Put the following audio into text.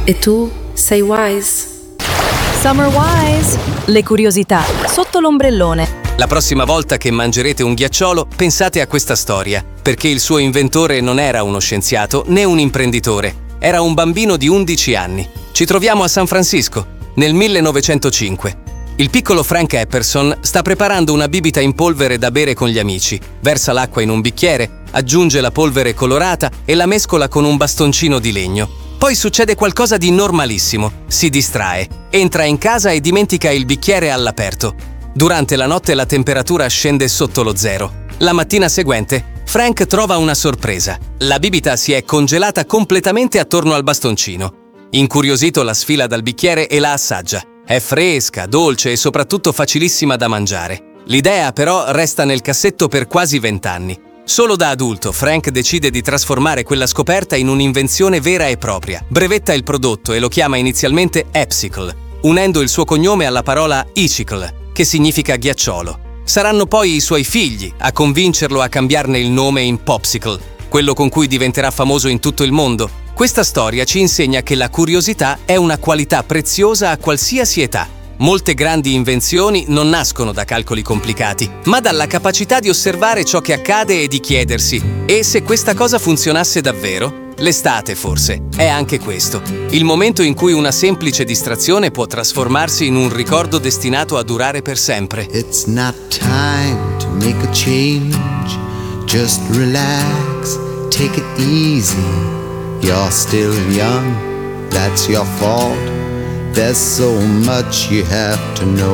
E tu sei wise? Summer Wise, le curiosità sotto l'ombrellone. La prossima volta che mangerete un ghiacciolo, pensate a questa storia, perché il suo inventore non era uno scienziato né un imprenditore, era un bambino di 11 anni. Ci troviamo a San Francisco, nel 1905. Il piccolo Frank Epperson sta preparando una bibita in polvere da bere con gli amici. Versa l'acqua in un bicchiere, aggiunge la polvere colorata e la mescola con un bastoncino di legno. Poi succede qualcosa di normalissimo. Si distrae, entra in casa e dimentica il bicchiere all'aperto. Durante la notte la temperatura scende sotto lo zero. La mattina seguente, Frank trova una sorpresa. La bibita si è congelata completamente attorno al bastoncino. Incuriosito la sfila dal bicchiere e la assaggia. È fresca, dolce e soprattutto facilissima da mangiare. L'idea però resta nel cassetto per quasi 20 anni. Solo da adulto, Frank decide di trasformare quella scoperta in un'invenzione vera e propria. Brevetta il prodotto e lo chiama inizialmente Epsicle, unendo il suo cognome alla parola Icicle, che significa ghiacciolo. Saranno poi i suoi figli a convincerlo a cambiarne il nome in Popsicle, quello con cui diventerà famoso in tutto il mondo. Questa storia ci insegna che la curiosità è una qualità preziosa a qualsiasi età. Molte grandi invenzioni non nascono da calcoli complicati, ma dalla capacità di osservare ciò che accade e di chiedersi: e se questa cosa funzionasse davvero? L'estate, forse, è anche questo. Il momento in cui una semplice distrazione può trasformarsi in un ricordo destinato a durare per sempre. It's not time to make a change. Just relax, take it easy. You're still young, that's your fault. There's so much you have to know.